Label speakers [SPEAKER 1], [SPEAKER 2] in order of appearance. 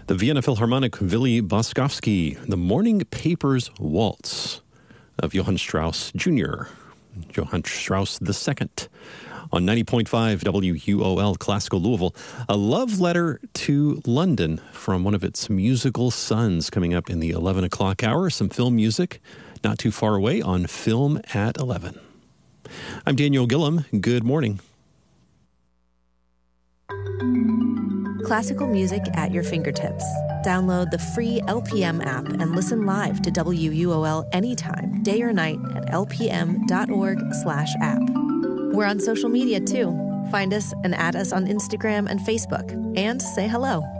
[SPEAKER 1] The Vienna Philharmonic Willy Boskovsky, The Morning Papers Waltz of Johann Strauss Jr., Johann Strauss II, on 90.5 WUOL Classical Louisville. A love letter to London from one of its musical sons coming up in the 11 o'clock hour. Some film music not too far away on Film at 11. I'm Daniel Gillum. Good morning.
[SPEAKER 2] Classical music at your fingertips. Download the free LPM app and listen live to WUOL anytime, day or night at lpm.org/app. We're on social media too. Find us and add us on Instagram and Facebook, and say hello.